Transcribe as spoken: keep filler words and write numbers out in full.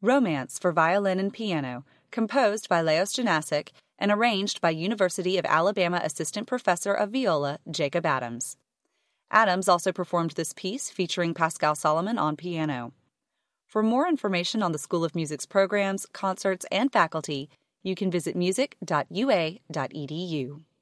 Romance for Violin and Piano, composed by Leos Janasic and arranged by University of Alabama Assistant Professor of Viola, Jacob Adams. Adams also performed this piece featuring Pascal Solomon on piano. For more information on the School of Music's programs, concerts, and faculty, you can visit music dot u a dot e d u.